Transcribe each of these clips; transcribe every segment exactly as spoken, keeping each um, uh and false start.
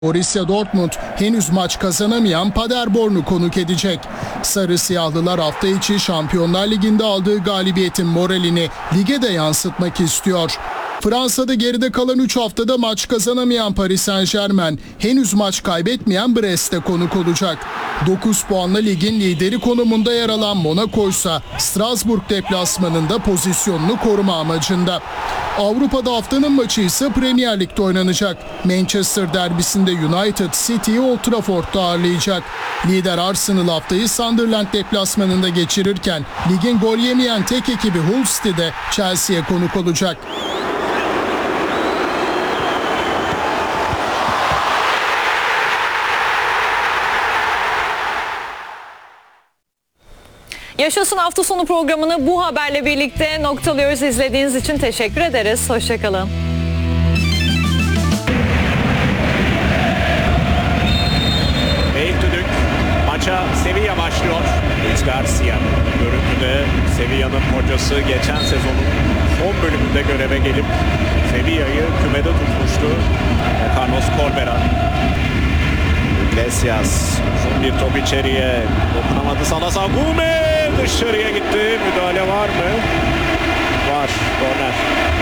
Borussia Dortmund henüz maç kazanamayan Paderborn'u konuk edecek. Sarı Siyahlılar hafta içi Şampiyonlar Ligi'nde aldığı galibiyetin moralini lige de yansıtmak istiyor. Fransa'da geride kalan üç haftada maç kazanamayan Paris Saint-Germain henüz maç kaybetmeyen Brest'te konuk olacak. dokuz puanla ligin lideri konumunda yer alan Monaco ise Strasbourg deplasmanında pozisyonunu koruma amacında. Avrupa'da haftanın maçı ise Premier Lig'de oynanacak. Manchester derbisinde United City'yi Old Trafford'da ağırlayacak. Lider Arsenal haftayı Sunderland deplasmanında geçirirken ligin gol yemeyen tek ekibi Hull City'de Chelsea'ye konuk olacak. Yaşasın hafta sonu programını bu haberle birlikte noktalıyoruz. İzlediğiniz için teşekkür ederiz. Hoşçakalın. Ve ilk düdük maça Sevilla başlıyor. Luis Garcia görüntüde Sevilla'nın hocası geçen sezonun son bölümünde göreve gelip Sevilla'yı kümede tutmuştu. Carlos Corbera. Iglesias son bir top içeriye dokunamadı. Salazar Gomez dışarıya gitti. Müdahale var mı? Var. Korner.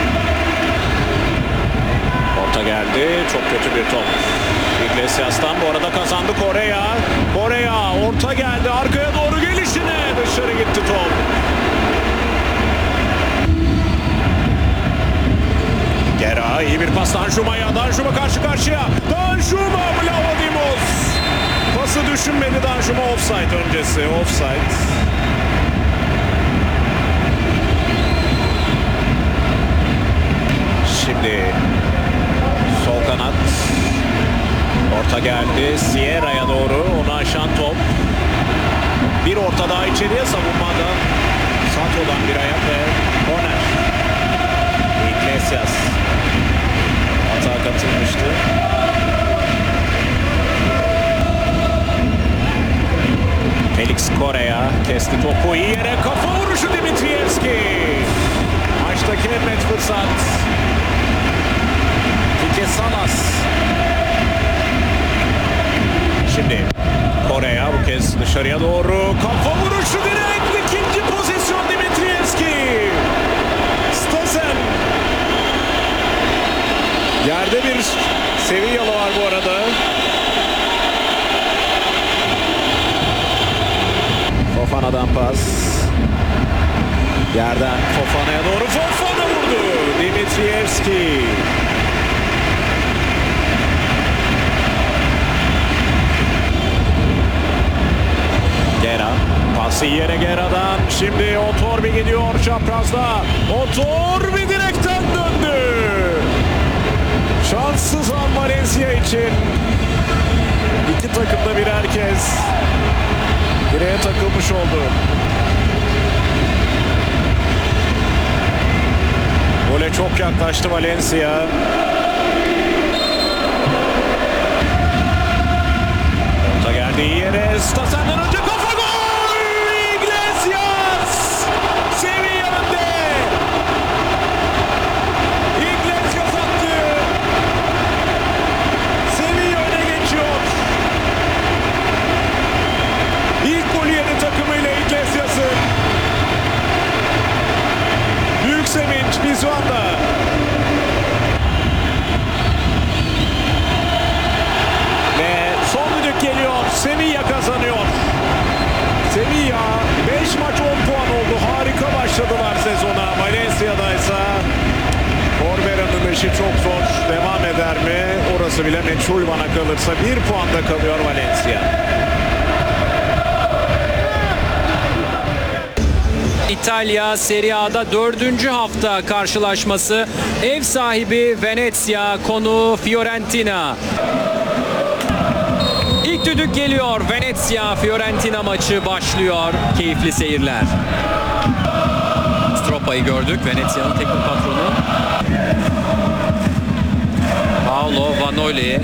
Orta geldi. Çok kötü bir top. Iglesias'tan bu arada kazandı Korea. Korea orta geldi. Arkaya doğru gelişine dışarı gitti top. Gera iyi bir pas Danjuma'ya. Danjuma karşı karşıya. Danjuma Vlahodimos. Pası düşünmedi Danjuma, offside öncesi. Offside. Şimdi sol kanat. Orta geldi. Sierra'ya doğru. Onu aşan top. Bir orta daha içeriye, savunmada Sato'dan bir ayak ve korner. Iglesias hata katılmıştı. Felix Korea kesti topu, iyi yere kafa vuruşu Dimitrievski. Maçtaki en net fırsat. Kike Salas. Şimdi Korea bu kez dışarıya doğru kafa vuruşu direkt, ikinci pozisyon Dimitrievski. Stasen. Yerde bir Sevillalı var bu arada. Fofana'dan pas. Yerden Fofana'ya doğru. Fofana vurdu. Dimitrievski. Gera. Pası yere Gera'dan. Şimdi Otorbi gidiyor çaprazda. Otorbi direkten döndü. Şanssız an Valencia için. İki takımda birer kez direğe takılmış oldu. Gole çok yaklaştı Valencia. Orta geldi iyi yere. Stasen'den önce kafa gol! Iglesias! Sevilla önde! Iglesias attı. Sevilla öne geçiyor. İlk golü yedi takımıyla Iglesias'ın. Büyük sevinç Pizjuan'da. Ve son düdük geliyor. Sevilla kazanıyor. Sevilla beş maç on puan oldu. Harika başladılar sezona. Valencia'da ise Corbera'nın işi çok zor. Devam eder mi? Orası bile meçhul bana kalırsa. Bir puanda kalıyor Valencia. İtalya Serie A'da dördüncü hafta karşılaşması. Ev sahibi Venezia, konu Fiorentina. İlk düdük geliyor. Venezia Fiorentina maçı başlıyor. Keyifli seyirler. Stroppa'yı gördük. Venezia'nın teknik patronu. Paolo Vanoli.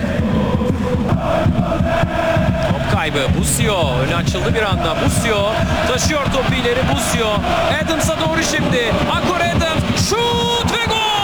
Top kaybı. Busio. Önü açıldı bir anda. Busio taşıyor topu ileri. Busio. Adams'a doğru şimdi. Akor Adams. Şut ve gol!